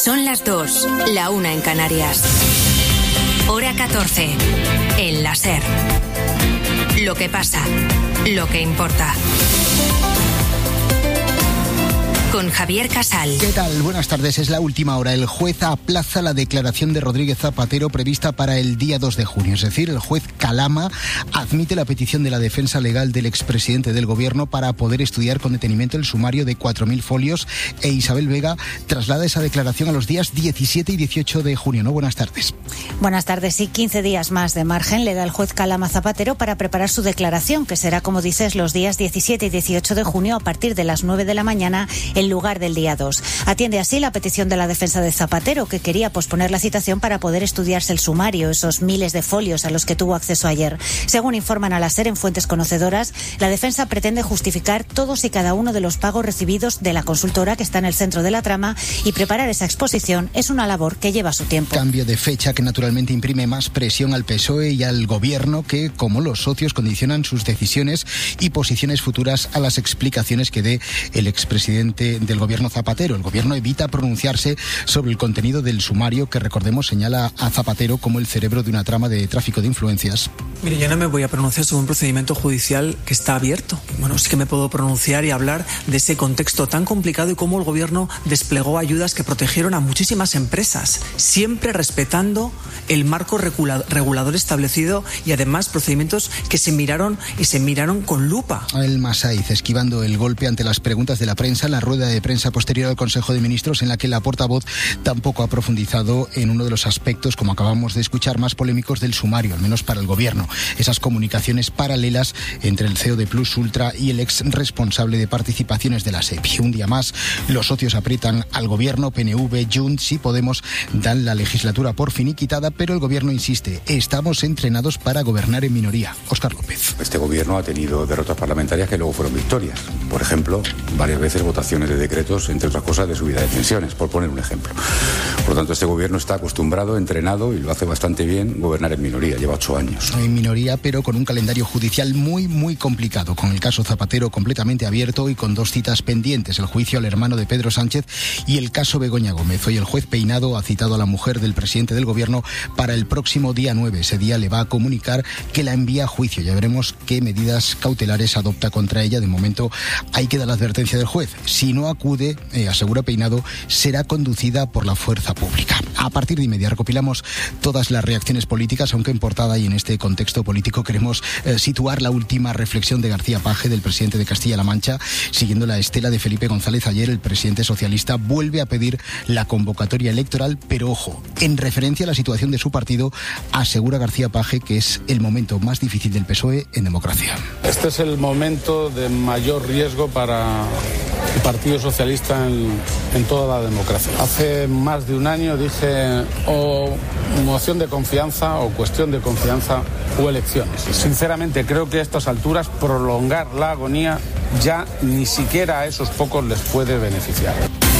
Son las 2, la 1 en Canarias. Hora 14, en la SER. Lo que pasa, lo que importa. Con Javier Casal. ¿Qué tal? Buenas tardes. Es la última hora. El juez aplaza la declaración de Rodríguez Zapatero prevista para el día 2 de junio. Es decir, el juez Calama admite la petición de la defensa legal del expresidente del gobierno para poder estudiar con detenimiento el sumario de 4.000 folios e Isabel Vega traslada esa declaración a los días 17 y 18 de junio. ¿No? Buenas tardes. Buenas tardes. Sí, 15 días más de margen le da el juez Calama Zapatero para preparar su declaración, que será, como dices, los días 17 y 18 de junio a partir de las 9 de la mañana en lugar del día 2. Atiende así la petición de la defensa de Zapatero, que quería posponer la citación para poder estudiarse el sumario, esos miles de folios a los que tuvo acceso ayer. Según informan a la SER en fuentes conocedoras, la defensa pretende justificar todos y cada uno de los pagos recibidos de la consultora que está en el centro de la trama, y preparar esa exposición es una labor que lleva su tiempo. Cambio de fecha que naturalmente imprime más presión al PSOE y al gobierno, que, como los socios, condicionan sus decisiones y posiciones futuras a las explicaciones que dé el expresidente del gobierno Zapatero. El gobierno evita pronunciarse sobre el contenido del sumario, que, recordemos, señala a Zapatero como el cerebro de una trama de tráfico de influencias. Mire, yo no me voy a pronunciar sobre un procedimiento judicial que está abierto. Bueno, sí que me puedo pronunciar y hablar de ese contexto tan complicado y cómo el gobierno desplegó ayudas que protegieron a muchísimas empresas, siempre respetando el marco regulador establecido, y además procedimientos que se miraron con lupa. El Masaiz esquivando el golpe ante las preguntas de la prensa en la rueda de prensa posterior al Consejo de Ministros, en la que la portavoz tampoco ha profundizado en uno de los aspectos, como acabamos de escuchar, más polémicos del sumario, al menos para el gobierno: esas comunicaciones paralelas entre el CEO de Plus Ultra y el ex responsable de participaciones de la SEPI. Un día más, los socios aprietan al gobierno. PNV, Junts y Podemos dan la legislatura por finiquitada, pero el gobierno insiste: estamos entrenados para gobernar en minoría. Óscar López. Este gobierno ha tenido derrotas parlamentarias que luego fueron victorias. Por ejemplo, varias veces votaciones de decretos, entre otras cosas, de subida de pensiones, por poner un ejemplo. Por lo tanto, este gobierno está acostumbrado, entrenado, y lo hace bastante bien, gobernar en minoría. Lleva 8 años. En minoría, pero con un calendario judicial muy complicado, con el caso Zapatero completamente abierto y con 2 citas pendientes: el juicio al hermano de Pedro Sánchez y el caso Begoña Gómez. Hoy el juez Peinado ha citado a la mujer del presidente del gobierno para el próximo día 9. Ese día le va a comunicar que la envía a juicio. Ya veremos qué medidas cautelares adopta contra ella. De momento ahí queda la advertencia del juez: si no acude, asegura Peinado, será conducida por la fuerza pública. A partir de inmediato recopilamos todas las reacciones políticas, aunque en portada y en este contexto político queremos situar la última reflexión de García Page, del presidente de Castilla-La Mancha. Siguiendo la estela de Felipe González, ayer el presidente socialista vuelve a pedir la convocatoria electoral, pero ojo, en referencia a la situación de su partido, asegura García Page que es el momento más difícil del PSOE en democracia. Este es el momento de mayor riesgo para el Partido Socialista en toda la democracia. Hace más de un año dije: o moción de confianza, o cuestión de confianza, o elecciones. Sinceramente creo que a estas alturas prolongar la agonía ya ni siquiera a esos pocos les puede beneficiar.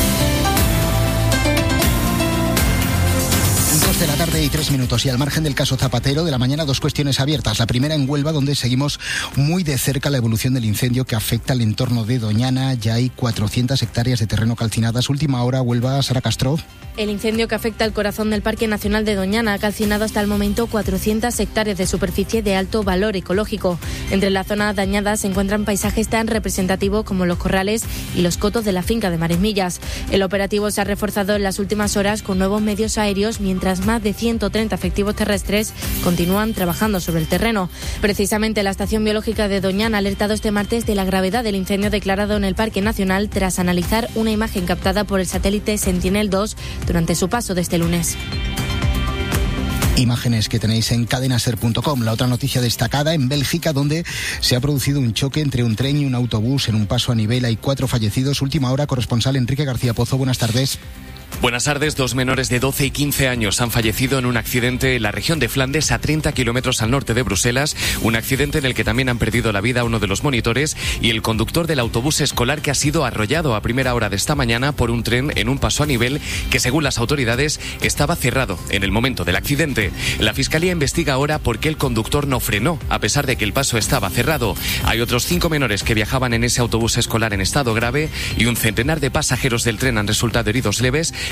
2 de la tarde y 3 minutos. Y al margen del caso Zapatero, de la mañana 2 cuestiones abiertas. La primera en Huelva, donde seguimos muy de cerca la evolución del incendio que afecta al entorno de Doñana. Ya hay 400 hectáreas de terreno calcinadas. Última hora, Huelva, Sara Castro. El incendio que afecta al corazón del Parque Nacional de Doñana ha calcinado hasta el momento 400 hectáreas de superficie de alto valor ecológico. Entre la zona dañada se encuentran paisajes tan representativos como los corrales y los cotos de la finca de Maresmillas. El operativo se ha reforzado en las últimas horas con nuevos medios aéreos, mientras más de 130 efectivos terrestres continúan trabajando sobre el terreno. Precisamente la Estación Biológica de Doñana ha alertado este martes de la gravedad del incendio declarado en el Parque Nacional tras analizar una imagen captada por el satélite Sentinel-2 durante su paso de este lunes. Imágenes que tenéis en cadenaser.com. La otra noticia destacada en Bélgica, donde se ha producido un choque entre un tren y un autobús en un paso a nivel. Hay 4 fallecidos. Última hora, corresponsal Enrique García Pozo. Buenas tardes. Buenas tardes. 2 menores de 12 y 15 años han fallecido en un accidente en la región de Flandes, a 30 kilómetros al norte de Bruselas. Un accidente en el que también han perdido la vida uno de los monitores y el conductor del autobús escolar, que ha sido arrollado a primera hora de esta mañana por un tren en un paso a nivel que, según las autoridades, estaba cerrado en el momento del accidente. La Fiscalía investiga ahora por qué el conductor no frenó, a pesar de que el paso estaba cerrado. Hay otros 5 menores que viajaban en ese autobús escolar en estado grave y un centenar de pasajeros del tren han resultado heridos leves.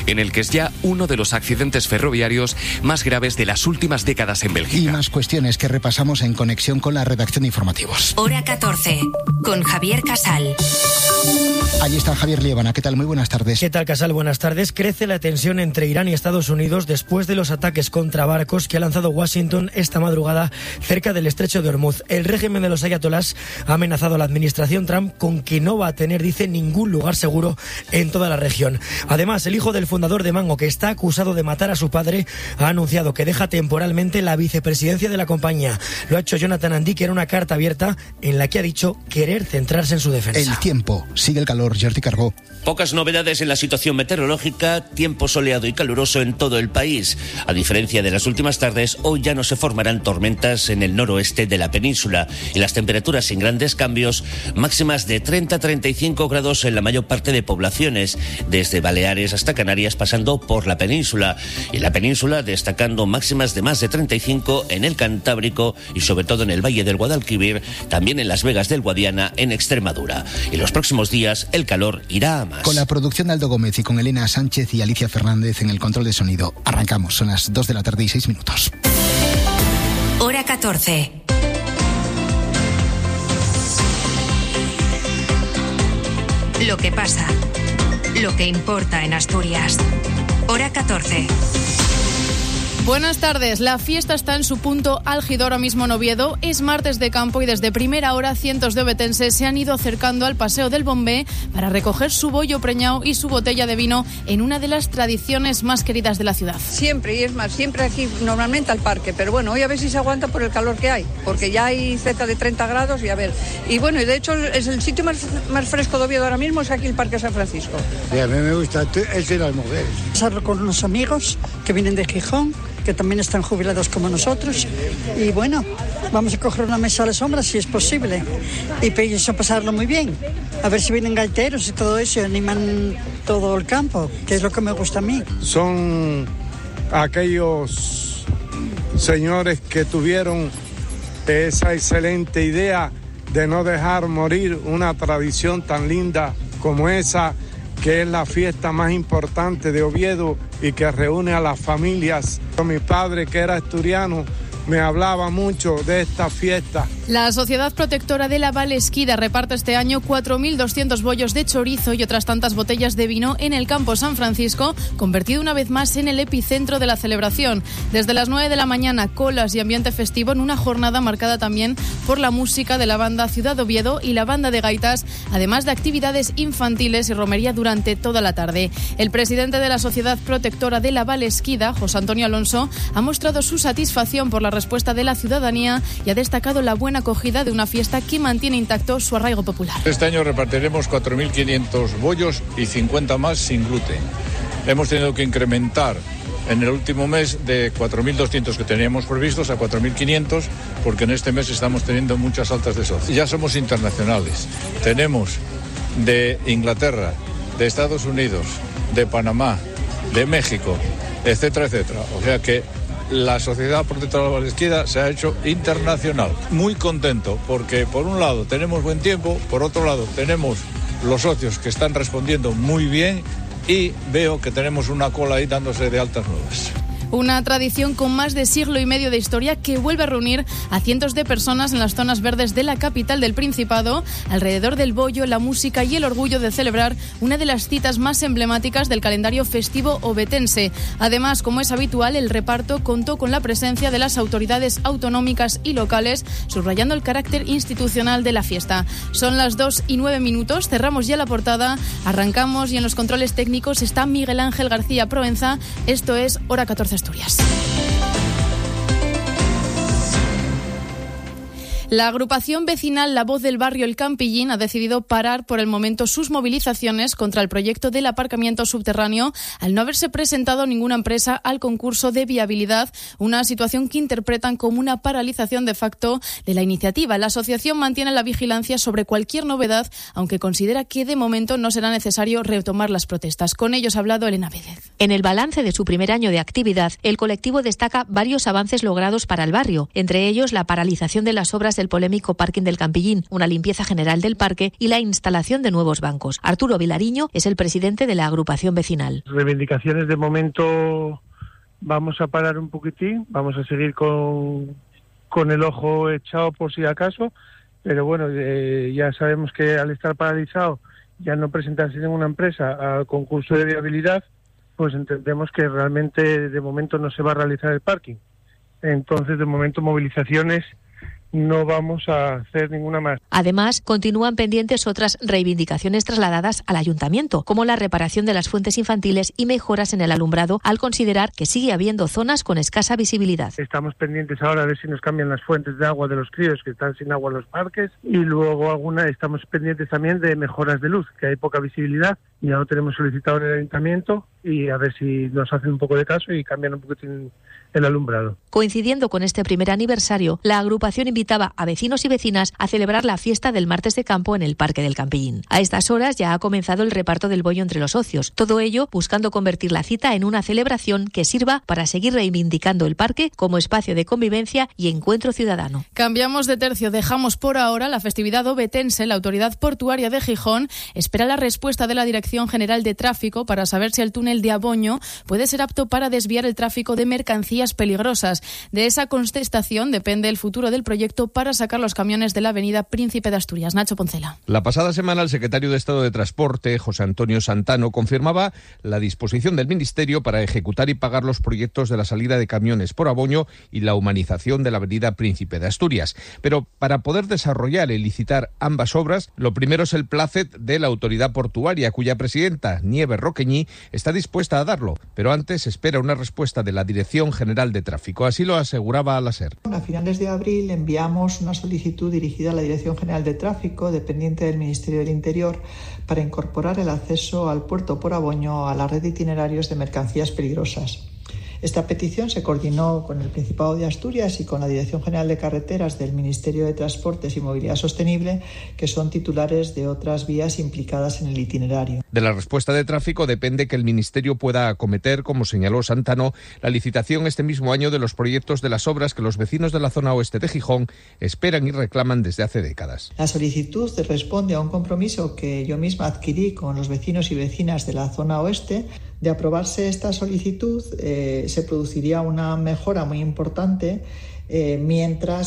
en el que es ya uno de los accidentes ferroviarios más graves de las últimas décadas en Bélgica. Y más cuestiones que repasamos en conexión con la redacción de informativos. Hora 14, con Javier Casal. Allí está Javier Liébana. ¿Qué tal? Muy buenas tardes. ¿Qué tal, Casal? Buenas tardes. Crece la tensión entre Irán y Estados Unidos después de los ataques contra barcos que ha lanzado Washington esta madrugada cerca del estrecho de Hormuz. El régimen de los ayatolás ha amenazado a la administración Trump con que no va a tener, dice, ningún lugar seguro en toda la región. Además, el hijo del fundador de Mango, que está acusado de matar a su padre, ha anunciado que deja temporalmente la vicepresidencia de la compañía. Lo ha hecho Jonathan Andique en una carta abierta en la que ha dicho querer centrarse en su defensa. El tiempo. Sigue el calor. Jordi Cargó. Pocas novedades en la situación meteorológica, tiempo soleado y caluroso en todo el país. A diferencia de las últimas tardes, hoy ya no se formarán tormentas en el noroeste de la península y las temperaturas sin grandes cambios, máximas de 30-35 grados en la mayor parte de poblaciones, desde Baleares hasta Canarias pasando por la península. Y la península destacando máximas de más de 35 en el Cantábrico y sobre todo en el Valle del Guadalquivir, también en Las Vegas del Guadiana en Extremadura. Y los próximos días el calor irá a más. Con la producción de Aldo Gómez y con Elena Sánchez y Alicia Fernández en el control de sonido. Arrancamos, son las 2 de la tarde y 6 minutos. Hora 14. Lo que pasa, lo que importa en Asturias. Hora 14. Buenas tardes. La fiesta está en su punto álgido ahora mismo en Oviedo. Es martes de campo y desde primera hora cientos de ovetenses se han ido acercando al Paseo del Bombé para recoger su bollo preñado y su botella de vino en una de las tradiciones más queridas de la ciudad. Siempre, y es más, siempre aquí, normalmente al parque, pero bueno, hoy a ver si se aguanta por el calor que hay, porque ya hay cerca de 30 grados y a ver. Y bueno, y de hecho es el sitio más fresco de Oviedo ahora mismo, es aquí el Parque San Francisco. Sí, a mí me gusta el de las mujeres. Pasarlo con unos amigos que vienen de Gijón, que también están jubilados como nosotros, y bueno, vamos a coger una mesa a la sombra si es posible y pienso pasarlo muy bien, a ver si vienen gaiteros y todo eso y animan todo el campo, que es lo que me gusta a mí. Son aquellos señores que tuvieron esa excelente idea de no dejar morir una tradición tan linda como esa, que es la fiesta más importante de Oviedo y que reúne a las familias. Mi padre, que era asturiano, me hablaba mucho de esta fiesta. La Sociedad Protectora de la Valesquida reparte este año 4.200 bollos de chorizo y otras tantas botellas de vino en el Campo San Francisco, convertido una vez más en el epicentro de la celebración. Desde las 9 de la mañana, colas y ambiente festivo en una jornada marcada también por la música de la banda Ciudad Oviedo y la banda de gaitas, además de actividades infantiles y romería durante toda la tarde. El presidente de la Sociedad Protectora de la Valesquida, José Antonio Alonso, ha mostrado su satisfacción por la respuesta de la ciudadanía y ha destacado la buena acogida de una fiesta que mantiene intacto su arraigo popular. Este año repartiremos 4.500 bollos y 50 más sin gluten. Hemos tenido que incrementar en el último mes de 4.200 que teníamos previstos a 4.500 porque en este mes estamos teniendo muchas altas de socios. Ya somos internacionales. Tenemos de Inglaterra, de Estados Unidos, de Panamá, de México, etcétera, etcétera. O sea que la Sociedad Protectora de la Valesquida se ha hecho internacional. Muy contento porque por un lado tenemos buen tiempo, por otro lado tenemos los socios que están respondiendo muy bien y veo que tenemos una cola ahí dándose de altas nuevas. Una tradición con más de siglo y medio de historia que vuelve a reunir a cientos de personas en las zonas verdes de la capital del Principado, alrededor del bollo, la música y el orgullo de celebrar una de las citas más emblemáticas del calendario festivo ovetense. Además, como es habitual, el reparto contó con la presencia de las autoridades autonómicas y locales, subrayando el carácter institucional de la fiesta. Son las 2:09, cerramos ya la portada, arrancamos y en los controles técnicos está Miguel Ángel García Provenza. Esto es Hora 14 Asturias. La agrupación vecinal La Voz del Barrio El Campillín ha decidido parar por el momento sus movilizaciones contra el proyecto del aparcamiento subterráneo al no haberse presentado ninguna empresa al concurso de viabilidad, una situación que interpretan como una paralización de facto de la iniciativa. La asociación mantiene la vigilancia sobre cualquier novedad, aunque considera que de momento no será necesario retomar las protestas. Con ellos ha hablado Elena Vélez. En el balance de su primer año de actividad, el colectivo destaca varios avances logrados para el barrio, entre ellos la paralización de las obras del polémico parking del Campillín, una limpieza general del parque y la instalación de nuevos bancos. Arturo Vilariño es el presidente de la agrupación vecinal. Reivindicaciones de momento vamos a parar un poquitín, vamos a seguir con el ojo echado por si acaso, pero bueno, ya sabemos que al estar paralizado, ya no presentarse ninguna empresa al concurso de viabilidad, pues entendemos que realmente de momento no se va a realizar el parking. Entonces, de momento, movilizaciones no vamos a hacer ninguna más. Además, continúan pendientes otras reivindicaciones trasladadas al ayuntamiento, como la reparación de las fuentes infantiles y mejoras en el alumbrado, al considerar que sigue habiendo zonas con escasa visibilidad. Estamos pendientes ahora a ver si nos cambian las fuentes de agua de los críos que están sin agua en los parques, y luego estamos pendientes también de mejoras de luz, que hay poca visibilidad, y ya lo tenemos solicitado en el ayuntamiento, y a ver si nos hacen un poco de caso y cambian un poquitín el alumbrado. Coincidiendo con este primer aniversario, la agrupación invitaba a vecinos y vecinas a celebrar la fiesta del martes de campo en el Parque del Campillín. A estas horas ya ha comenzado el reparto del bollo entre los socios, todo ello buscando convertir la cita en una celebración que sirva para seguir reivindicando el parque como espacio de convivencia y encuentro ciudadano. Cambiamos de tercio, dejamos por ahora la festividad obetense. La Autoridad Portuaria de Gijón espera la respuesta de la Dirección General de Tráfico para saber si el túnel de Aboño puede ser apto para desviar el tráfico de mercancías peligrosas. De esa contestación depende el futuro del proyecto para sacar los camiones de la avenida Príncipe de Asturias. Nacho Poncela. La pasada semana el secretario de Estado de Transporte, José Antonio Santano, confirmaba la disposición del Ministerio para ejecutar y pagar los proyectos de la salida de camiones por Aboño y la humanización de la avenida Príncipe de Asturias. Pero para poder desarrollar y licitar ambas obras, lo primero es el plácet de la autoridad portuaria, cuya presidenta, Nieves Roqueñí, está dispuesta a darlo. Pero antes espera una respuesta de la Dirección General de Tráfico. Así lo aseguraba a la SER. A finales de abril enviamos una solicitud dirigida a la Dirección General de Tráfico, dependiente del Ministerio del Interior, para incorporar el acceso al puerto por Aboño a la red de itinerarios de mercancías peligrosas. Esta petición se coordinó con el Principado de Asturias y con la Dirección General de Carreteras del Ministerio de Transportes y Movilidad Sostenible, que son titulares de otras vías implicadas en el itinerario. De la respuesta de tráfico depende que el Ministerio pueda acometer, como señaló Santano, la licitación este mismo año de los proyectos de las obras que los vecinos de la zona oeste de Gijón esperan y reclaman desde hace décadas. La solicitud responde a un compromiso que yo misma adquirí con los vecinos y vecinas de la zona oeste. De aprobarse esta solicitud, se produciría una mejora muy importante mientras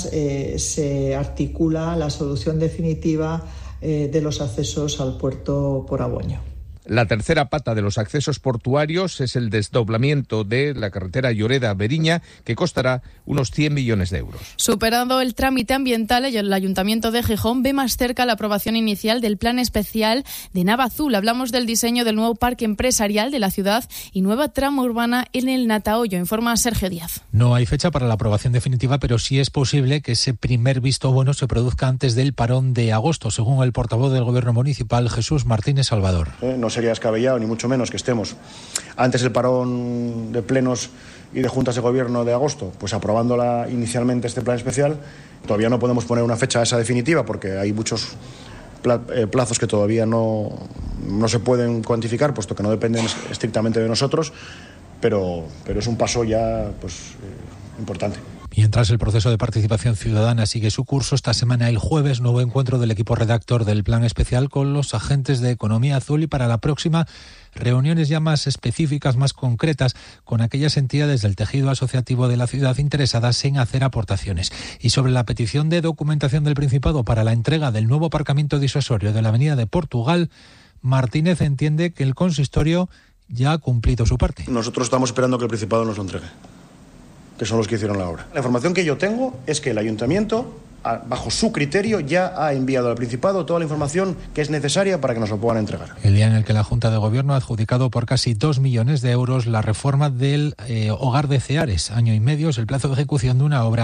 se articula la solución definitiva de los accesos al puerto por Aboño. La tercera pata de los accesos portuarios es el desdoblamiento de la carretera Lloreda-Beriña, que costará unos 100 millones de euros. Superado el trámite ambiental, el Ayuntamiento de Gijón ve más cerca la aprobación inicial del Plan Especial de Navazul. Hablamos del diseño del nuevo parque empresarial de la ciudad y nueva trama urbana en el Natahoyo, informa Sergio Díaz. No hay fecha para la aprobación definitiva, pero sí es posible que ese primer visto bueno se produzca antes del parón de agosto, según el portavoz del Gobierno municipal, Jesús Martínez Salvador. No sería descabellado, ni mucho menos, que estemos antes del parón de plenos y de juntas de gobierno de agosto, pues aprobando inicialmente este plan especial. Todavía no podemos poner una fecha a esa definitiva porque hay muchos plazos que todavía no se pueden cuantificar, puesto que no dependen estrictamente de nosotros, pero es un paso ya importante. Mientras el proceso de participación ciudadana sigue su curso, esta semana, el jueves, nuevo encuentro del equipo redactor del Plan Especial con los agentes de Economía Azul, y para la próxima, reuniones ya más específicas, más concretas, con aquellas entidades del tejido asociativo de la ciudad interesadas en hacer aportaciones. Y sobre la petición de documentación del Principado para la entrega del nuevo aparcamiento disuasorio de la Avenida de Portugal, Martínez entiende que el consistorio ya ha cumplido su parte. Nosotros estamos esperando que el Principado nos lo entregue, que son los que hicieron la obra. La información que yo tengo es que el Ayuntamiento, bajo su criterio, ya ha enviado al Principado toda la información que es necesaria para que nos lo puedan entregar. El día en el que la Junta de Gobierno ha adjudicado por casi 2 millones de euros la reforma del Hogar de Ceares. Año y medio es el plazo de ejecución de una obra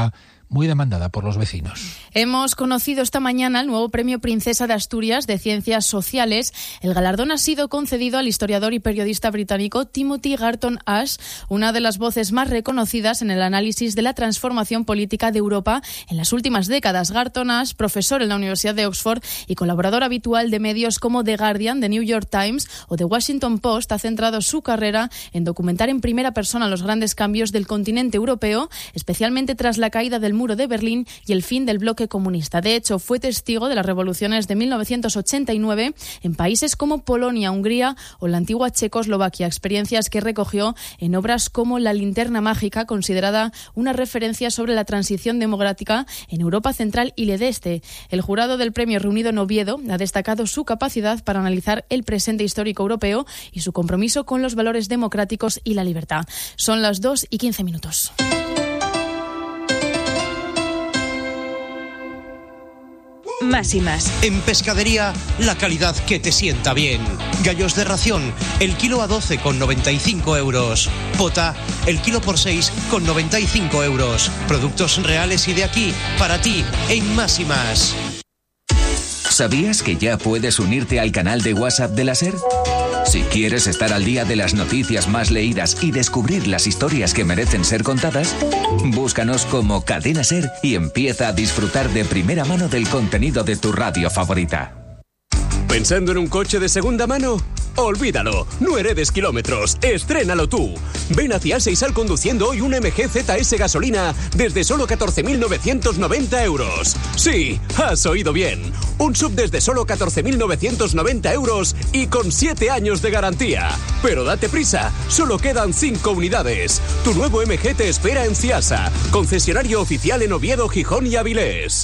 muy demandada por los vecinos. Hemos conocido esta mañana el nuevo Premio Princesa de Asturias de Ciencias Sociales. El galardón ha sido concedido al historiador y periodista británico Timothy Garton Ash, una de las voces más reconocidas en el análisis de la transformación política de Europa en las últimas décadas. Garton Ash, profesor en la Universidad de Oxford y colaborador habitual de medios como The Guardian, The New York Times o The Washington Post, ha centrado su carrera en documentar en primera persona los grandes cambios del continente europeo, especialmente tras la caída del muro de Berlín y el fin del bloque comunista. De hecho, fue testigo de las revoluciones de 1989 en países como Polonia, Hungría o la antigua Checoslovaquia, experiencias que recogió en obras como La linterna mágica, considerada una referencia sobre la transición democrática en Europa Central y del Este. El jurado del premio reunido en Oviedo ha destacado su capacidad para analizar el presente histórico europeo y su compromiso con los valores democráticos y la libertad. Son las 2:15. Más y más. En Pescadería, la calidad que te sienta bien. Gallos de ración, el kilo a 12,95 euros. Pota, el kilo por 6,95 euros. Productos reales y de aquí, para ti, en Más y más. ¿Sabías que ya puedes unirte al canal de WhatsApp de la SER? Si quieres estar al día de las noticias más leídas y descubrir las historias que merecen ser contadas, búscanos como Cadena SER y empieza a disfrutar de primera mano del contenido de tu radio favorita. ¿Pensando en un coche de segunda mano? Olvídalo, no heredes kilómetros, estrénalo tú. Ven hacia Seisal conduciendo hoy un MG ZS gasolina desde solo 14.990 euros. Sí, has oído bien. Un SUV desde solo 14.990 euros y con 7 años de garantía. Pero date prisa, solo quedan 5 unidades. Tu nuevo MG te espera en Ciasa, concesionario oficial en Oviedo, Gijón y Avilés.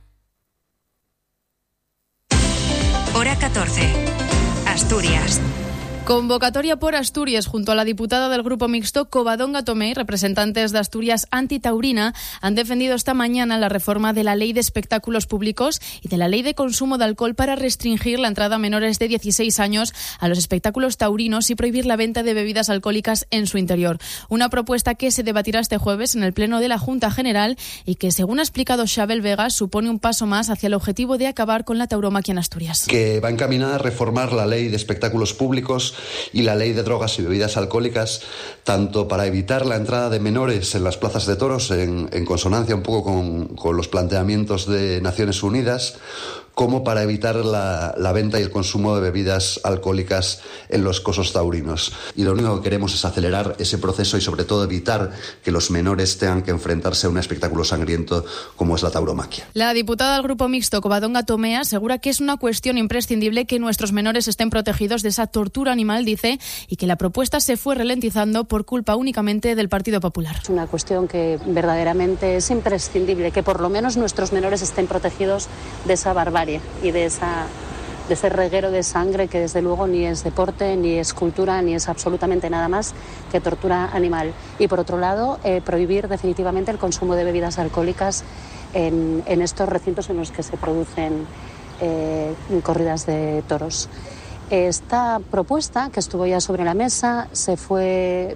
Hora 14. Asturias. Convocatoria por Asturias junto a la diputada del Grupo Mixto Covadonga Tomé y representantes de Asturias Antitaurina han defendido esta mañana la reforma de la Ley de Espectáculos Públicos y de la Ley de Consumo de Alcohol para restringir la entrada a menores de 16 años a los espectáculos taurinos y prohibir la venta de bebidas alcohólicas en su interior. Una propuesta que se debatirá este jueves en el Pleno de la Junta General y que, según ha explicado Xabel Vega, supone un paso más hacia el objetivo de acabar con la tauromaquia en Asturias. Que va encaminada a reformar la Ley de Espectáculos Públicos y la Ley de Drogas y Bebidas Alcohólicas, tanto para evitar la entrada de menores en las plazas de toros, en consonancia un poco con los planteamientos de Naciones Unidas, como para evitar la venta y el consumo de bebidas alcohólicas en los cosos taurinos. Y lo único que queremos es acelerar ese proceso y sobre todo evitar que los menores tengan que enfrentarse a un espectáculo sangriento como es la tauromaquia. La diputada del Grupo Mixto Covadonga Tomé asegura que es una cuestión imprescindible que nuestros menores estén protegidos de esa tortura animal, dice, y que la propuesta se fue ralentizando por culpa únicamente del Partido Popular. Es una cuestión que verdaderamente es imprescindible, que por lo menos nuestros menores estén protegidos de esa barbarie y de ese reguero de sangre que desde luego ni es deporte, ni es cultura, ni es absolutamente nada más que tortura animal. Y por otro lado, prohibir definitivamente el consumo de bebidas alcohólicas en estos recintos en los que se producen corridas de toros. Esta propuesta, que estuvo ya sobre la mesa, se fue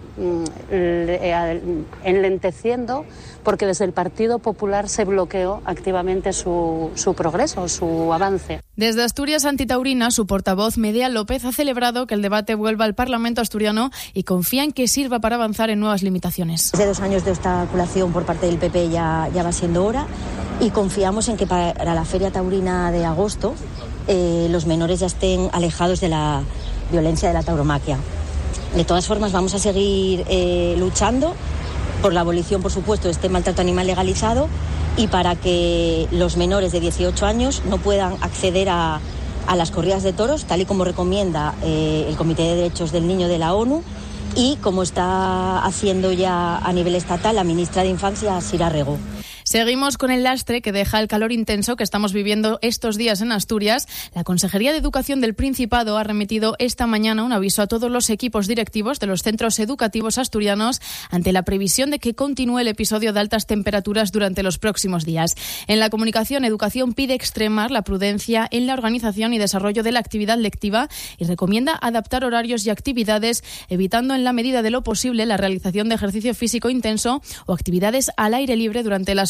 enlenteciendo porque desde el Partido Popular se bloqueó activamente su progreso, su avance. Desde Asturias Antitaurina, su portavoz Medea López ha celebrado que el debate vuelva al Parlamento asturiano y confía en que sirva para avanzar en nuevas limitaciones. Desde 2 años de obstaculación por parte del PP ya va siendo hora y confiamos en que para la Feria Taurina de agosto los menores ya estén alejados de la violencia de la tauromaquia. De todas formas, vamos a seguir luchando por la abolición, por supuesto, de este maltrato animal legalizado y para que los menores de 18 años no puedan acceder a las corridas de toros, tal y como recomienda el Comité de Derechos del Niño de la ONU y como está haciendo ya a nivel estatal la ministra de Infancia, Sira Rego. Seguimos con el lastre que deja el calor intenso que estamos viviendo estos días en Asturias. La Consejería de Educación del Principado ha remitido esta mañana un aviso a todos los equipos directivos de los centros educativos asturianos ante la previsión de que continúe el episodio de altas temperaturas durante los próximos días. En la comunicación, Educación pide extremar la prudencia en la organización y desarrollo de la actividad lectiva y recomienda adaptar horarios y actividades, evitando en la medida de lo posible la realización de ejercicio físico intenso o actividades al aire libre durante las horas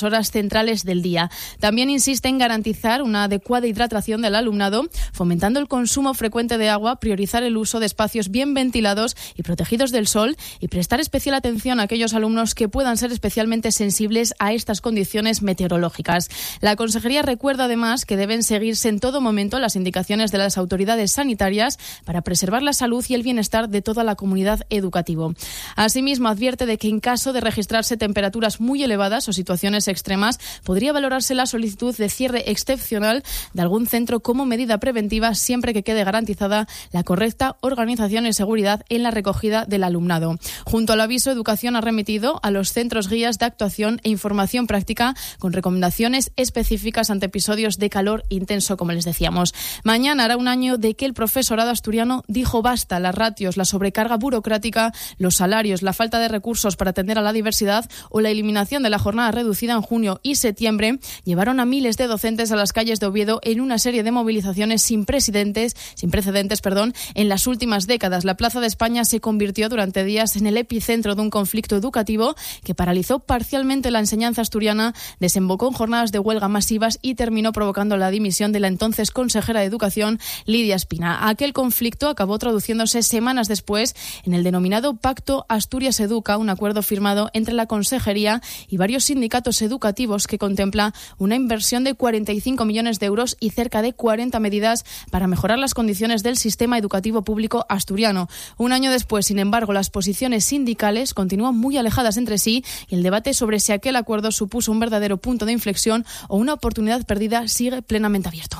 horas centrales del día. También insiste en garantizar una adecuada hidratación del alumnado, fomentando el consumo frecuente de agua, priorizar el uso de espacios bien ventilados y protegidos del sol y prestar especial atención a aquellos alumnos que puedan ser especialmente sensibles a estas condiciones meteorológicas. La Consejería recuerda además que deben seguirse en todo momento las indicaciones de las autoridades sanitarias para preservar la salud y el bienestar de toda la comunidad educativa. Asimismo, advierte de que en caso de registrarse temperaturas muy elevadas o situaciones extremas, podría valorarse la solicitud de cierre excepcional de algún centro como medida preventiva, siempre que quede garantizada la correcta organización y seguridad en la recogida del alumnado. Junto al aviso, Educación ha remitido a los centros guías de actuación e información práctica con recomendaciones específicas ante episodios de calor intenso, como les decíamos. Mañana hará un año de que el profesorado asturiano dijo basta. Las ratios, la sobrecarga burocrática, los salarios, la falta de recursos para atender a la diversidad o la eliminación de la jornada reducida en junio y septiembre llevaron a miles de docentes a las calles de Oviedo en una serie de movilizaciones sin precedentes, en las últimas décadas. La Plaza de España se convirtió durante días en el epicentro de un conflicto educativo que paralizó parcialmente la enseñanza asturiana, desembocó en jornadas de huelga masivas y terminó provocando la dimisión de la entonces consejera de Educación, Lidia Espina. Aquel conflicto acabó traduciéndose semanas después en el denominado Pacto Asturias Educa, un acuerdo firmado entre la Consejería y varios sindicatos educativos que contempla una inversión de 45 millones de euros y cerca de 40 medidas para mejorar las condiciones del sistema educativo público asturiano. Un año después, sin embargo, las posiciones sindicales continúan muy alejadas entre sí y el debate sobre si aquel acuerdo supuso un verdadero punto de inflexión o una oportunidad perdida sigue plenamente abierto.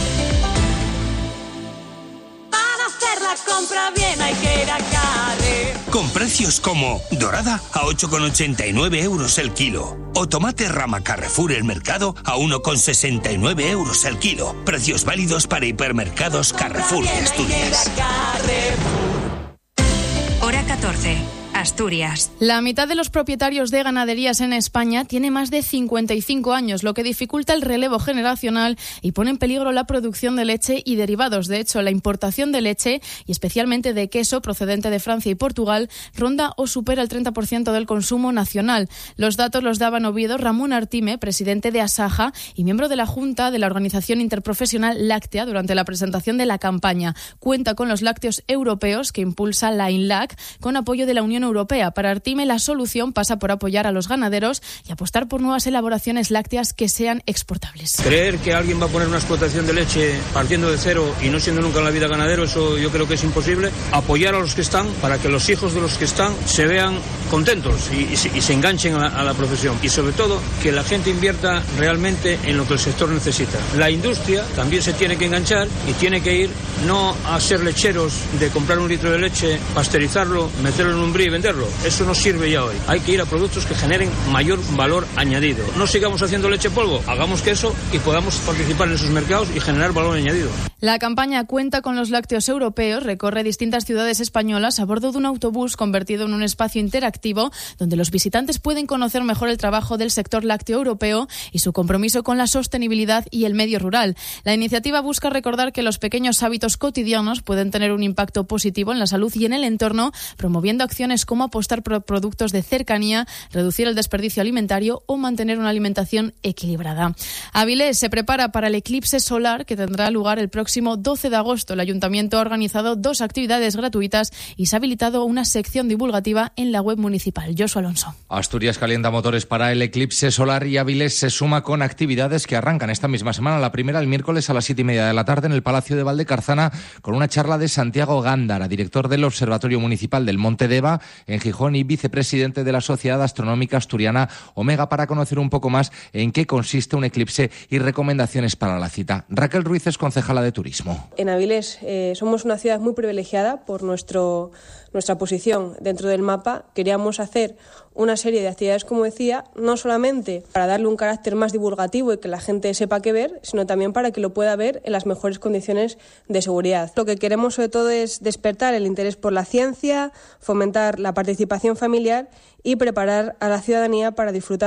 Para hacer la compra bien hay que ir a Carre. Con precios como dorada a 8,89 euros el kilo o tomate rama Carrefour el mercado a 1,69 euros el kilo. Precios válidos para hipermercados Carrefour de Asturias. Hora 14. Asturias. La mitad de los propietarios de ganaderías en España tiene más de 55 años, lo que dificulta el relevo generacional y pone en peligro la producción de leche y derivados. De hecho, la importación de leche y especialmente de queso procedente de Francia y Portugal ronda o supera el 30% del consumo nacional. Los datos los daba en Oviedo Ramón Artime, presidente de Asaja y miembro de la Junta de la Organización Interprofesional Láctea, durante la presentación de la campaña. Cuenta con los lácteos europeos que impulsa la INLAC con apoyo de la Unión Europea. Para Artime, la solución pasa por apoyar a los ganaderos y apostar por nuevas elaboraciones lácteas que sean exportables. Creer que alguien va a poner una explotación de leche partiendo de cero y no siendo nunca en la vida ganadero, eso yo creo que es imposible. Apoyar a los que están para que los hijos de los que están se vean contentos y se enganchen a la profesión. Y sobre todo, que la gente invierta realmente en lo que el sector necesita. La industria también se tiene que enganchar y tiene que ir no a ser lecheros de comprar un litro de leche, pasteurizarlo, meterlo en un brie y venderlo. Eso no sirve ya hoy. Hay que ir a productos que generen mayor valor añadido. No sigamos haciendo leche en polvo, hagamos queso y podamos participar en esos mercados y generar valor añadido. La campaña Cuenta con los lácteos europeos recorre distintas ciudades españolas a bordo de un autobús convertido en un espacio interactivo donde los visitantes pueden conocer mejor el trabajo del sector lácteo europeo y su compromiso con la sostenibilidad y el medio rural. La iniciativa busca recordar que los pequeños hábitos cotidianos pueden tener un impacto positivo en la salud y en el entorno, promoviendo acciones como apostar por productos de cercanía, reducir el desperdicio alimentario o mantener una alimentación equilibrada. Avilés se prepara para el eclipse solar que tendrá lugar el próximo 12 de agosto. El Ayuntamiento ha organizado 2 actividades gratuitas y se ha habilitado una sección divulgativa en la web municipal. Josu Alonso. Asturias calienta motores para el eclipse solar y Avilés se suma con actividades que arrancan esta misma semana. La primera el miércoles a las 7:30 de la tarde en el Palacio de Valdecarzana con una charla de Santiago Gándara, director del Observatorio Municipal del Monte Deva en Gijón y vicepresidente de la Sociedad Astronómica Asturiana Omega, para conocer un poco más en qué consiste un eclipse y recomendaciones para la cita. Raquel Ruiz es concejala de Turismo. En Avilés somos una ciudad muy privilegiada por nuestra posición dentro del mapa. Queríamos hacer una serie de actividades, como decía, no solamente para darle un carácter más divulgativo y que la gente sepa qué ver, sino también para que lo pueda ver en las mejores condiciones de seguridad. Lo que queremos sobre todo es despertar el interés por la ciencia, fomentar la participación familiar y preparar a la ciudadanía para disfrutar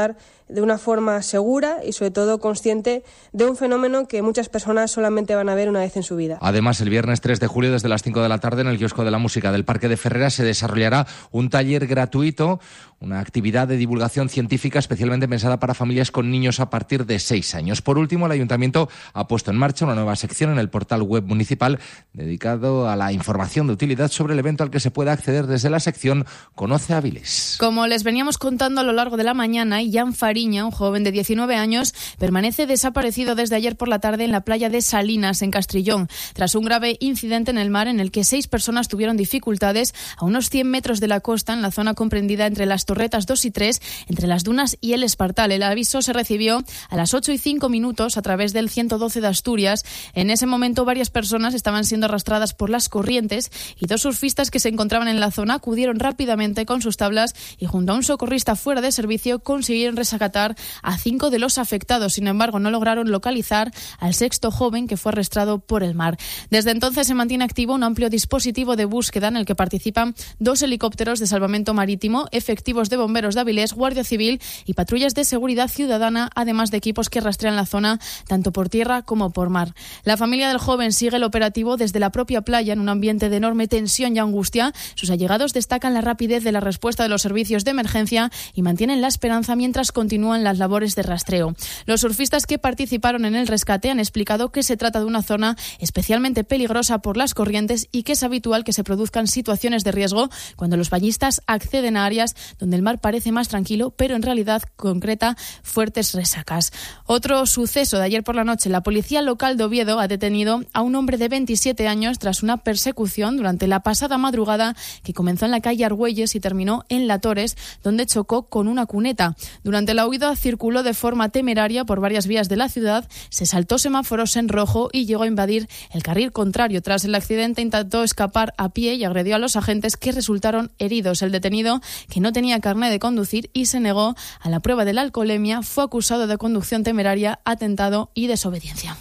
de una forma segura y sobre todo consciente de un fenómeno que muchas personas solamente van a ver una vez en su vida. Además, el viernes 3 de julio desde las 5 de la tarde en el Kiosco de la Música del Parque de Ferrera se desarrollará un taller gratuito, una actividad de divulgación científica especialmente pensada para familias con niños a partir de 6 años. Por último, el Ayuntamiento ha puesto en marcha una nueva sección en el portal web municipal dedicado a la información de utilidad sobre el evento al que se puede acceder desde la sección Conoce Avilés. Como les veníamos contando a lo largo de la mañana, Jan Fariña, un joven de 19 años, permanece desaparecido desde ayer por la tarde en la playa de Salinas, en Castrillón, tras un grave incidente en el mar en el que 6 personas tuvieron dificultades a unos 100 metros de la costa, en la zona comprendida entre las Torretas 2 y 3, entre las Dunas y el Espartal. El aviso se recibió a las 8:05 a través del 112 de Asturias. En ese momento, varias personas estaban siendo arrastradas por las corrientes y 2 surfistas que se encontraban en la zona acudieron rápidamente con sus tablas y junto a un socorrista fuera de servicio consiguieron rescatar a 5 de los afectados. Sin embargo, no lograron localizar al 6º joven que fue arrastrado por el mar. Desde entonces se mantiene activo un amplio dispositivo de búsqueda en el que participan 2 helicópteros de salvamento marítimo, efectivos de bomberos de Avilés, Guardia Civil y patrullas de seguridad ciudadana, además de equipos que rastrean la zona tanto por tierra como por mar. La familia del joven sigue el operativo desde la propia playa en un ambiente de enorme tensión y angustia. Sus allegados destacan la rapidez de la respuesta de los servicios de emergencia y mantienen la esperanza mientras continúan las labores de rastreo. Los surfistas que participaron en el rescate han explicado que se trata de una zona especialmente peligrosa por las corrientes y que es habitual que se produzcan situaciones de riesgo cuando los bañistas acceden a áreas donde el mar parece más tranquilo, pero en realidad concreta fuertes resacas. Otro suceso de ayer por la noche: la policía local de Oviedo ha detenido a un hombre de 27 años tras una persecución durante la pasada madrugada que comenzó en la calle Argüelles y terminó en La Torres, donde chocó con una cuneta. Durante la huida circuló de forma temeraria por varias vías de la ciudad, se saltó semáforos en rojo y llegó a invadir el carril contrario. Tras el accidente intentó escapar a pie y agredió a los agentes, que resultaron heridos. El detenido, que no tenía carné de conducir y se negó a la prueba de la alcoholemia, fue acusado de conducción temeraria, atentado y desobediencia.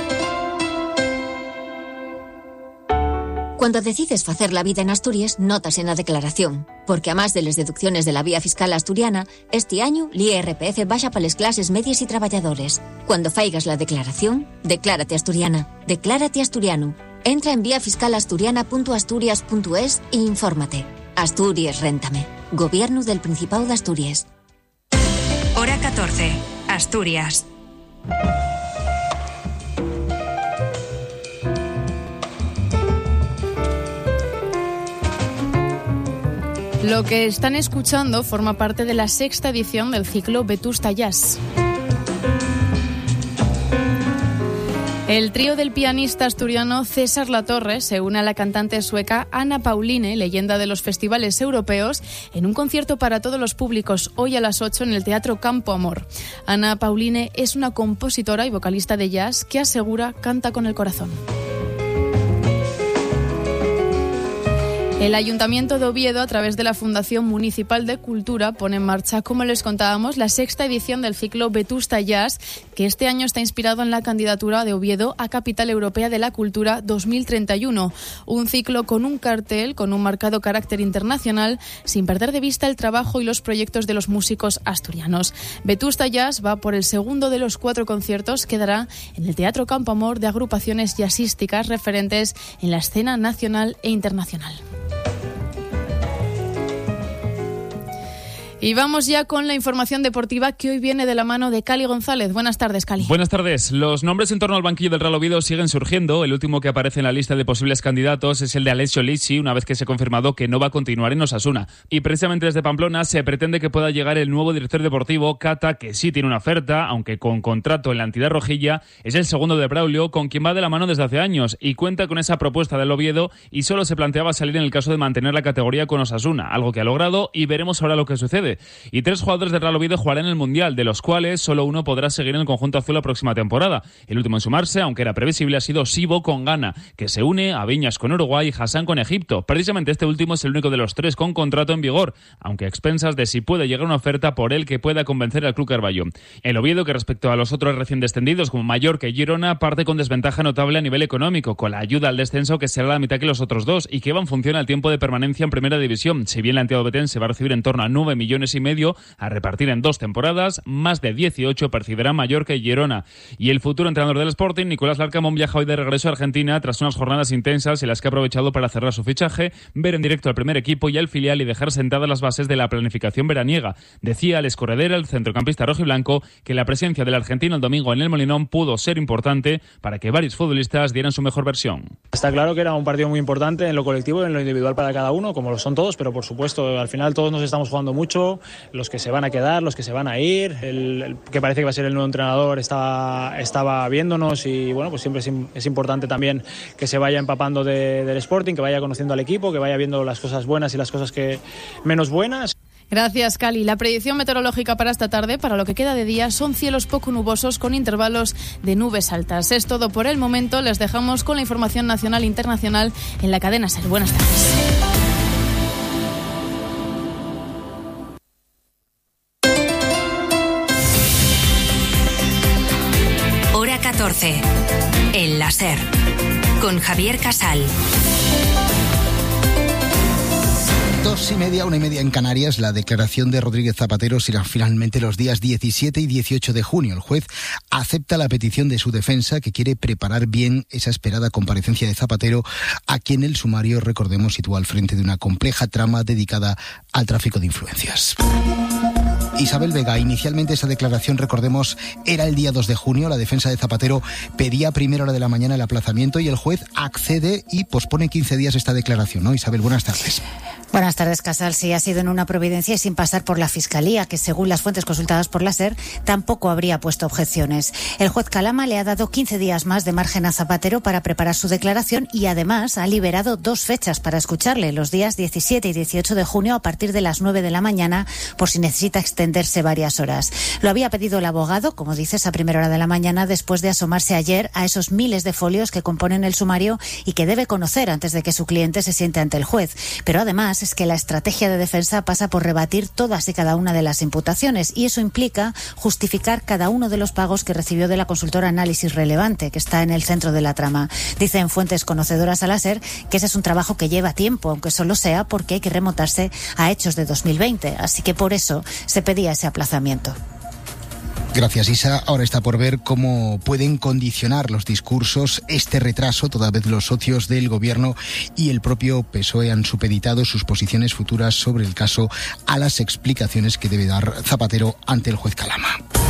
Cuando decides facer la vida en Asturias, notas en la declaración, porque a más de las deducciones de la vía fiscal asturiana, este año l'IRPF baixa para las clases medias y trabajadores. Cuando faigas la declaración, declárate asturiana, declárate asturiano. Entra en viafiscalasturiana.asturias.es e infórmate. Asturias, réntame. Gobierno del Principado de Asturias. Hora 14. Asturias. Lo que están escuchando forma parte de la 6ª edición del ciclo Vetusta Jazz. El trío del pianista asturiano César Latorre se une a la cantante sueca Anna Pauline, leyenda de los festivales europeos, en un concierto para todos los públicos hoy a las 8 en el Teatro Campo Amor. Anna Pauline es una compositora y vocalista de jazz que asegura canta con el corazón. El Ayuntamiento de Oviedo, a través de la Fundación Municipal de Cultura, pone en marcha, como les contábamos, la 6ª edición del ciclo Vetusta Jazz, que este año está inspirado en la candidatura de Oviedo a Capital Europea de la Cultura 2031. Un ciclo con un cartel, con un marcado carácter internacional, sin perder de vista el trabajo y los proyectos de los músicos asturianos. Vetusta Jazz va por el segundo de los 4 conciertos que dará en el Teatro Campo Amor de agrupaciones jazzísticas referentes en la escena nacional e internacional. Y vamos ya con la información deportiva que hoy viene de la mano de Cali González. Buenas tardes, Cali. Buenas tardes. Los nombres en torno al banquillo del Real Oviedo siguen surgiendo. El último que aparece en la lista de posibles candidatos es el de Alessio Lisci, una vez que se ha confirmado que no va a continuar en Osasuna. Y precisamente desde Pamplona se pretende que pueda llegar el nuevo director deportivo, Cata, que sí tiene una oferta, aunque con contrato en la entidad rojilla. Es el segundo de Braulio, con quien va de la mano desde hace años, y cuenta con esa propuesta del Oviedo, y solo se planteaba salir en el caso de mantener la categoría con Osasuna, algo que ha logrado, y veremos ahora lo que sucede. Y 3 jugadores del Real Oviedo jugarán en el Mundial, de los cuales solo uno podrá seguir en el conjunto azul la próxima temporada. El último en sumarse, aunque era previsible, ha sido Sibo con Ghana, que se une a Viñas con Uruguay y Hassan con Egipto. Precisamente este último es el único de los 3 con contrato en vigor, aunque a expensas de si puede llegar una oferta por él que pueda convencer al Club Carballo. El Oviedo, que respecto a los otros recién descendidos como Mallorca y Girona, parte con desventaja notable a nivel económico, con la ayuda al descenso que será la mitad que los otros 2 y que va en función al tiempo de permanencia en Primera División. Si bien la entidad obetense va a recibir en torno a 9 millones millones y medio a repartir en 2 temporadas, más de 18 percibirán Mallorca y Girona. Y el futuro entrenador del Sporting, Nicolás Larcamón, viaja hoy de regreso a Argentina tras unas jornadas intensas en las que ha aprovechado para cerrar su fichaje, ver en directo al primer equipo y al filial y dejar sentadas las bases de la planificación veraniega. Decía Alex Corredera, el centrocampista rojiblanco, que la presencia del argentino el domingo en el Molinón pudo ser importante para que varios futbolistas dieran su mejor versión. Está claro que era un partido muy importante en lo colectivo y en lo individual para cada uno, como lo son todos, pero por supuesto al final todos nos estamos jugando mucho, los que se van a quedar, los que se van a ir, el que parece que va a ser el nuevo entrenador estaba viéndonos y bueno, pues siempre es importante también que se vaya empapando del Sporting, que vaya conociendo al equipo, que vaya viendo las cosas buenas y las cosas que menos buenas. Gracias, Cali. La predicción meteorológica para esta tarde, para lo que queda de día, son cielos poco nubosos con intervalos de nubes altas. Es todo por el momento. Les dejamos con la información nacional e internacional en la cadena SER. Buenas tardes. Hora 14. En la SER. Con Javier Casal. 2:30, 1:30 en Canarias. La declaración de Rodríguez Zapatero será finalmente los días 17 y 18 de junio. El juez acepta la petición de su defensa, que quiere preparar bien esa esperada comparecencia de Zapatero, a quien el sumario, recordemos, sitúa al frente de una compleja trama dedicada al tráfico de influencias. Isabel Vega, inicialmente esa declaración, recordemos, era el día 2 de junio. La defensa de Zapatero pedía a primera hora de la mañana el aplazamiento y el juez accede y pospone 15 días esta declaración, ¿no? Isabel, buenas tardes. Buenas tardes, Casal. Sí, ha sido en una providencia y sin pasar por la Fiscalía, que según las fuentes consultadas por la SER, tampoco habría puesto objeciones. El juez Calama le ha dado 15 días más de margen a Zapatero para preparar su declaración y además ha liberado 2 fechas para escucharle, los días 17 y 18 de junio a partir de las 9 de la mañana, por si necesita extenderse varias horas. Lo había pedido el abogado, como dices, a primera hora de la mañana, después de asomarse ayer a esos miles de folios que componen el sumario y que debe conocer antes de que su cliente se siente ante el juez. Pero además es que la estrategia de defensa pasa por rebatir todas y cada una de las imputaciones y eso implica justificar cada uno de los pagos que recibió de la consultora Análisis Relevante, que está en el centro de la trama. Dicen fuentes conocedoras a la SER que ese es un trabajo que lleva tiempo, aunque solo sea porque hay que remontarse a hechos de 2020. Así que por eso se pedía ese aplazamiento. Gracias, Isa. Ahora está por ver cómo pueden condicionar los discursos este retraso, toda vez los socios del Gobierno y el propio PSOE han supeditado sus posiciones futuras sobre el caso a las explicaciones que debe dar Zapatero ante el juez Calama.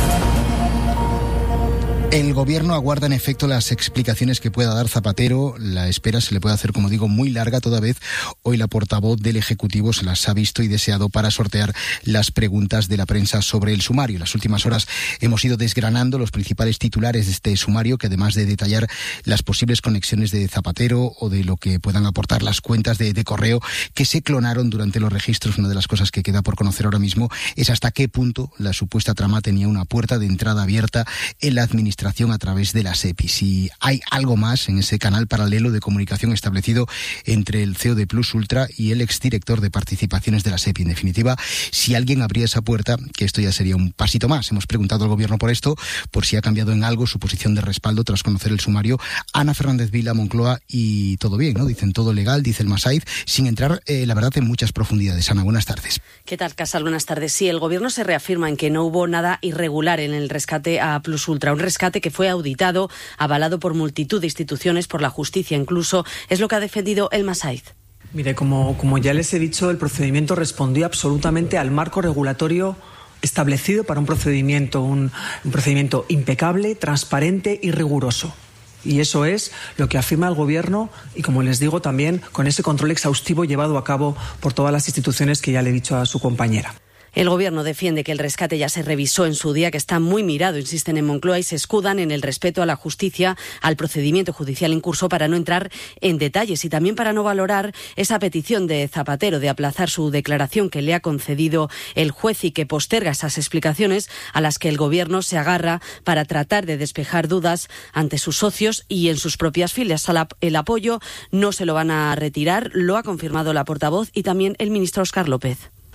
El Gobierno aguarda en efecto las explicaciones que pueda dar Zapatero. La espera se le puede hacer, como digo, muy larga toda vez. Hoy la portavoz del Ejecutivo se las ha visto y deseado para sortear las preguntas de la prensa sobre el sumario. En las últimas horas hemos ido desgranando los principales titulares de este sumario, que además de detallar las posibles conexiones de Zapatero o de lo que puedan aportar las cuentas de correo que se clonaron durante los registros, una de las cosas que queda por conocer ahora mismo es hasta qué punto la supuesta trama tenía una puerta de entrada abierta en la administración a través de la SEPI. Si hay algo más en ese canal paralelo de comunicación establecido entre el CEO de Plus Ultra y el exdirector de participaciones de la SEPI. En definitiva, si alguien abría esa puerta, que esto ya sería un pasito más. Hemos preguntado al Gobierno por esto, por si ha cambiado en algo su posición de respaldo tras conocer el sumario. Ana Fernández Vila, Moncloa, y todo bien, ¿no? Dicen todo legal, dice el Masaiz, sin entrar, la verdad, en muchas profundidades. Ana, buenas tardes. ¿Qué tal, Casal? Buenas tardes. Sí, el Gobierno se reafirma en que no hubo nada irregular en el rescate a Plus Ultra, un rescate que fue auditado, avalado por multitud de instituciones, por la justicia incluso, es lo que ha defendido el Masaiz. Mire, como ya les he dicho, el procedimiento respondió absolutamente al marco regulatorio establecido para un procedimiento impecable, transparente y riguroso. Y eso es lo que afirma el Gobierno y, como les digo, también con ese control exhaustivo llevado a cabo por todas las instituciones que ya le he dicho a su compañera. El Gobierno defiende que el rescate ya se revisó en su día, que está muy mirado, insisten en Moncloa, y se escudan en el respeto a la justicia, al procedimiento judicial en curso, para no entrar en detalles y también para no valorar esa petición de Zapatero de aplazar su declaración que le ha concedido el juez y que posterga esas explicaciones a las que el Gobierno se agarra para tratar de despejar dudas ante sus socios y en sus propias filas. El apoyo no se lo van a retirar, lo ha confirmado la portavoz y también el ministro Óscar López.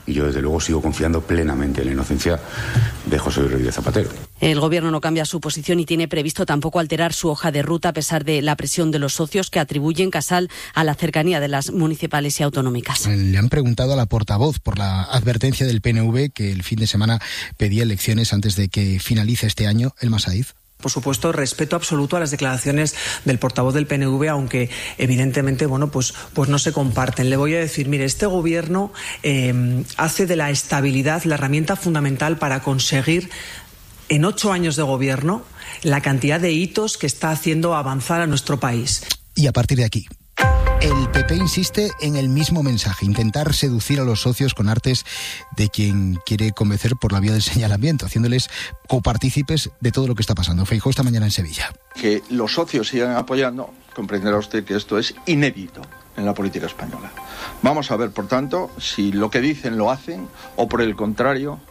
Y yo, desde luego, sigo confiando plenamente en la inocencia de José Luis Rodríguez Zapatero. El Gobierno no cambia su posición y tiene previsto tampoco alterar su hoja de ruta a pesar de la presión de los socios que atribuyen Casal a la cercanía de las municipales y autonómicas. Le han preguntado a la portavoz por la advertencia del PNV que el fin de semana pedía elecciones antes de que finalice este año. Elma Saíz. Por supuesto, respeto absoluto a las declaraciones del portavoz del PNV, aunque evidentemente, pues no se comparten. Le voy a decir, mire, este gobierno hace de la estabilidad la herramienta fundamental para conseguir en 8 años de gobierno la cantidad de hitos que está haciendo avanzar a nuestro país. Y a partir de aquí, el PP insiste en el mismo mensaje, intentar seducir a los socios con artes de quien quiere convencer por la vía del señalamiento, haciéndoles copartícipes de todo lo que está pasando. Feijóo esta mañana en Sevilla. Que los socios sigan apoyando, comprenderá usted que esto es inédito en la política española. Vamos a ver, por tanto, si lo que dicen lo hacen o, por el contrario,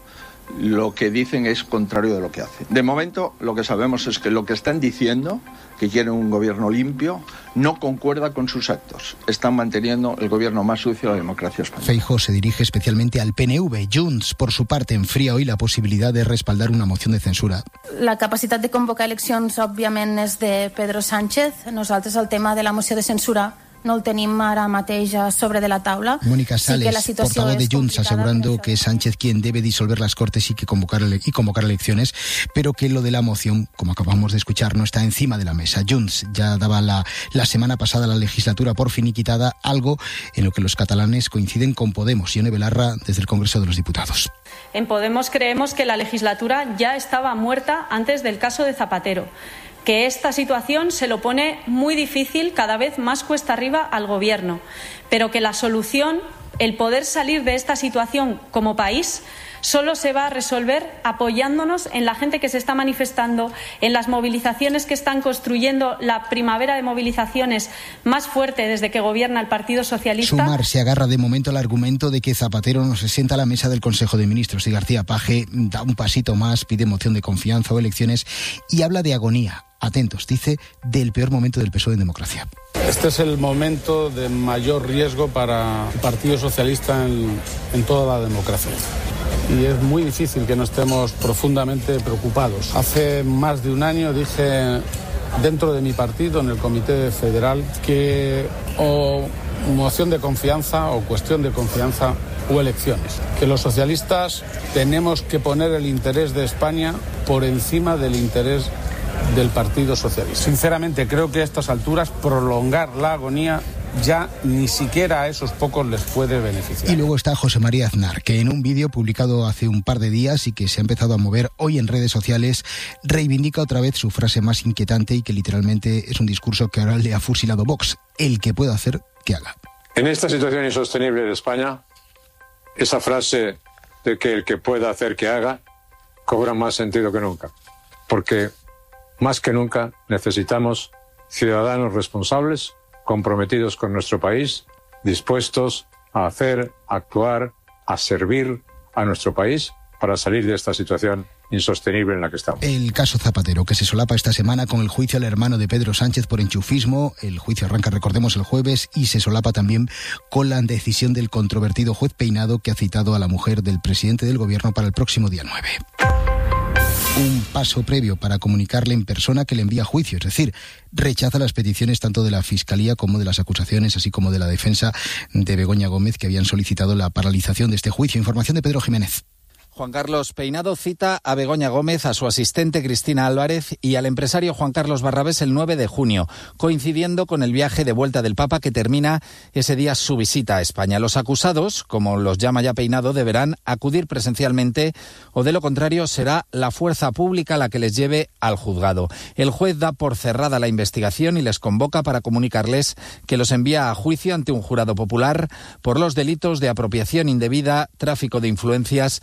lo que dicen es contrario de lo que hacen. De momento, lo que sabemos es que lo que están diciendo, que quieren un gobierno limpio, no concuerda con sus actos. Están manteniendo el gobierno más sucio de la democracia española. Feijóo se dirige especialmente al PNV. Junts, por su parte, enfría hoy la posibilidad de respaldar una moción de censura. La capacitat de convocar eleccions, òbviament, és de Pedro Sánchez. Nosaltres el tema de la moció de censura no el tenim ara mateix sobre de la taula. Mónica Sales, portavoz de Junts, asegurando que es Sánchez quien debe disolver las Cortes y convocar elecciones, pero que lo de la moción, como acabamos de escuchar, no está encima de la mesa. Junts ya daba la semana pasada la legislatura por finiquitada, algo en lo que los catalanes coinciden con Podemos. Ione Belarra, desde el Congreso de los Diputados. En Podemos creemos que la legislatura ya estaba muerta antes del caso de Zapatero, que esta situación se lo pone muy difícil, cada vez más cuesta arriba al Gobierno, pero que la solución, el poder salir de esta situación como país, solo se va a resolver apoyándonos en la gente que se está manifestando, en las movilizaciones que están construyendo la primavera de movilizaciones más fuerte desde que gobierna el Partido Socialista. Sumar se agarra de momento al argumento de que Zapatero no se sienta a la mesa del Consejo de Ministros y García Paje da un pasito más, pide moción de confianza o elecciones y habla de agonía. Atentos, dice, del peor momento del PSOE en democracia. Este es el momento de mayor riesgo para el Partido Socialista en toda la democracia. Y es muy difícil que no estemos profundamente preocupados. Hace más de un año dije dentro de mi partido, en el Comité Federal, que o moción de confianza o cuestión de confianza o elecciones. Que los socialistas tenemos que poner el interés de España por encima del interés del Partido Socialista. Sinceramente, creo que a estas alturas prolongar la agonía ya ni siquiera a esos pocos les puede beneficiar. Y luego está José María Aznar, que en un vídeo publicado hace un par de días y que se ha empezado a mover hoy en redes sociales, reivindica otra vez su frase más inquietante y que literalmente es un discurso que ahora le ha fusilado Vox. El que pueda hacer, que haga. En esta situación insostenible de España, esa frase de que el que pueda hacer, que haga, cobra más sentido que nunca. Porque más que nunca necesitamos ciudadanos responsables, comprometidos con nuestro país, dispuestos a hacer, a actuar, a servir a nuestro país para salir de esta situación insostenible en la que estamos. El caso Zapatero, que se solapa esta semana con el juicio al hermano de Pedro Sánchez por enchufismo. El juicio arranca, recordemos, el jueves y se solapa también con la decisión del controvertido juez Peinado, que ha citado a la mujer del presidente del gobierno para el próximo día 9. Un paso previo para comunicarle en persona que le envía a juicio, es decir, rechaza las peticiones tanto de la Fiscalía como de las acusaciones, así como de la defensa de Begoña Gómez, que habían solicitado la paralización de este juicio. Información de Pedro Jiménez. Juan Carlos Peinado cita a Begoña Gómez, a su asistente Cristina Álvarez y al empresario Juan Carlos Barrabés el 9 de junio, coincidiendo con el viaje de vuelta del Papa que termina ese día su visita a España. Los acusados, como los llama ya Peinado, deberán acudir presencialmente o de lo contrario será la fuerza pública la que les lleve al juzgado. El juez da por cerrada la investigación y les convoca para comunicarles que los envía a juicio ante un jurado popular por los delitos de apropiación indebida, tráfico de influencias, malversación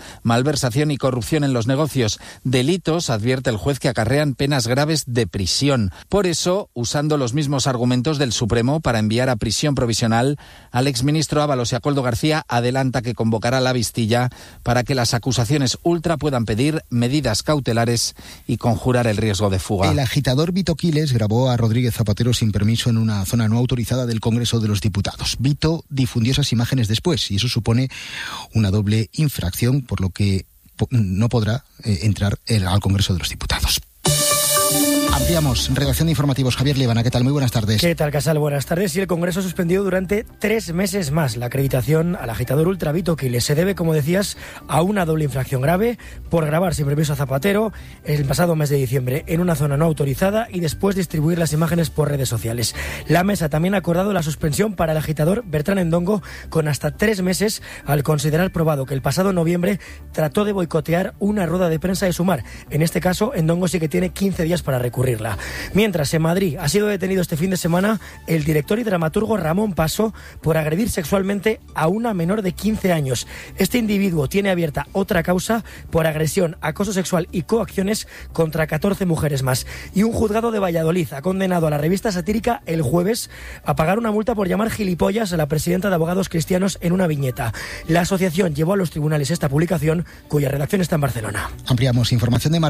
malversación y corrupción en los negocios. Delitos, advierte el juez, que acarrean penas graves de prisión. Por eso, usando los mismos argumentos del Supremo para enviar a prisión provisional al exministro Ábalos y a Koldo García, adelanta que convocará la vistilla para que las acusaciones ultra puedan pedir medidas cautelares y conjurar el riesgo de fuga. El agitador Vito Quiles grabó a Rodríguez Zapatero sin permiso en una zona no autorizada del Congreso de los Diputados. Vito difundió esas imágenes después y eso supone una doble infracción, por lo que no podrá entrar al Congreso de los Diputados. Ampliamos. Redacción de informativos. Javier Líbana, ¿qué tal? Muy buenas tardes. ¿Qué tal, Casal? Buenas tardes. Y el Congreso ha suspendido durante 3 meses más la acreditación al agitador ultra Vito Quiles. Se debe, como decías, a una doble infracción grave por grabar sin permiso a Zapatero el pasado mes de diciembre en una zona no autorizada y después distribuir las imágenes por redes sociales. La mesa también ha acordado la suspensión para el agitador Bertrán Endongo con hasta 3 meses al considerar probado que el pasado noviembre trató de boicotear una rueda de prensa de Sumar. En este caso, Endongo sí que tiene 15 días para recurrirla. Mientras, en Madrid ha sido detenido este fin de semana el director y dramaturgo Ramón Paso por agredir sexualmente a una menor de 15 años. Este individuo tiene abierta otra causa por agresión, acoso sexual y coacciones contra 14 mujeres más. Y un juzgado de Valladolid ha condenado a la revista satírica El Jueves a pagar una multa por llamar gilipollas a la presidenta de Abogados Cristianos en una viñeta. La asociación llevó a los tribunales esta publicación, cuya redacción está en Barcelona. Ampliamos información de